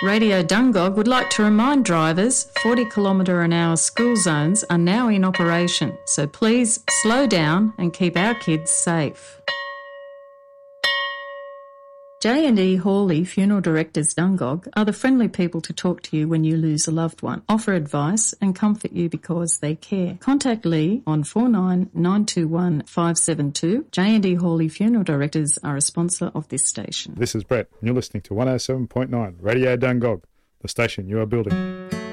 Radio Dungog would like to remind drivers 40km/h school zones are now in operation, so please slow down and keep our kids safe. J&E Hawley Funeral Directors Dungog are the friendly people to talk to you when you lose a loved one, offer advice and comfort you because they care. Contact Lee on 49921572. 572. J&E Hawley Funeral Directors are a sponsor of this station. This is Brett and you're listening to 107.9 Radio Dungog, the station you are building.